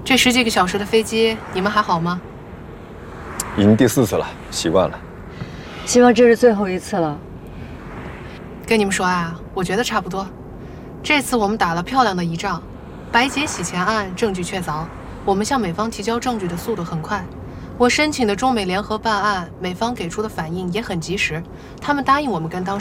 这10几个小时的飞机，你们还好吗？ 已经第4次了，习惯了。 希望这是最后一次了。 跟你们说啊，我觉得差不多。这次我们打了漂亮的一仗，白洁洗钱案证据确凿，我们向美方提交证据的速度很快。我申请的中美联合办案，美方给出的反应也很及时，他们答应我们跟当事人